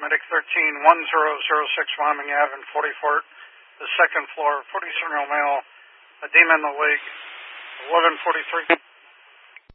Medic 13-1006 Wyoming Ave in 40 Fort, the second floor, 40-year-old male, edema in the leg, 11:43.